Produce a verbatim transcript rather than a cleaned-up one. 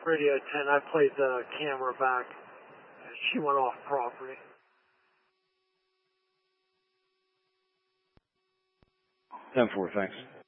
Radio ten, I played the camera back. She went off property. ten four, thanks.